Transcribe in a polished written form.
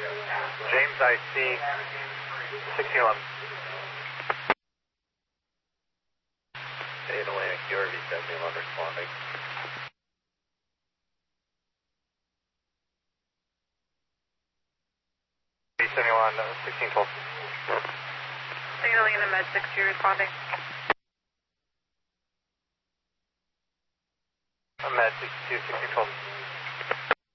James, I see 1611. State Atlantic, URV 1711 responding. B71, 1612. Signaling in the med 62 responding. Med 62, 1612.